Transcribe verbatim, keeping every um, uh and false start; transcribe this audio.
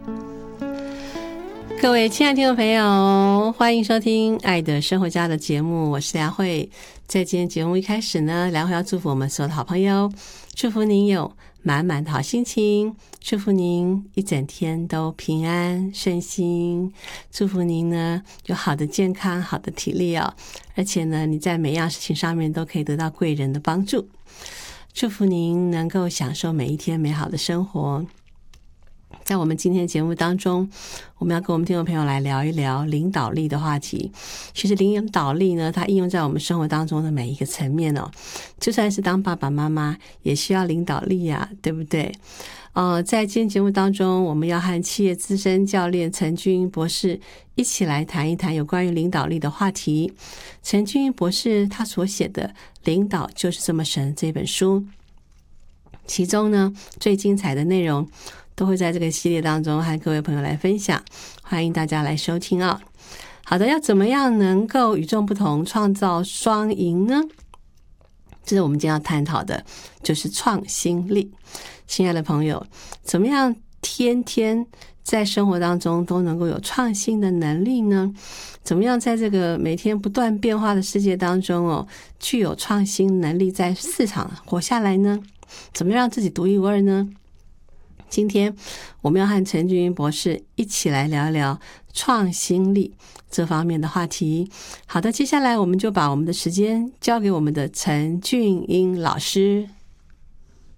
各位亲爱的听众朋友，欢迎收听《爱的生活家》的节目，我是梁慧。在今天节目一开始呢，梁慧要祝福我们所有的好朋友，祝福您有满满的好心情，祝福您一整天都平安顺心，祝福您呢有好的健康、好的体力哦，而且呢你在每样事情上面都可以得到贵人的帮助，祝福您能够享受每一天美好的生活。在我们今天的节目当中，我们要跟我们听众朋友来聊一聊领导力的话题。其实领导力呢，它应用在我们生活当中的每一个层面哦，就算是当爸爸妈妈也需要领导力啊，对不对？呃，在今天节目当中，我们要和企业资深教练陈俊英博士一起来谈一谈有关于领导力的话题。陈俊英博士他所写的《领导就是这么神》这本书，其中呢最精彩的内容都会在这个系列当中和各位朋友来分享，欢迎大家来收听啊。好的，要怎么样能够与众不同，创造双赢呢？这是我们今天要探讨的，就是创新力。亲爱的朋友，怎么样天天在生活当中都能够有创新的能力呢？怎么样在这个每天不断变化的世界当中哦，具有创新能力，在市场活下来呢？怎么样让自己独一无二呢？今天我们要和陈俊英博士一起来聊聊创新力这方面的话题。好的，接下来我们就把我们的时间交给我们的陈俊英老师。